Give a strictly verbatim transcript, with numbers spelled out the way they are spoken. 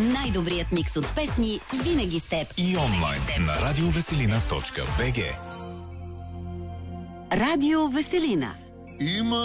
Най-добрият микс от песни винаги с теб. И онлайн на радиовеселина точка бг. Радио Веселина. Има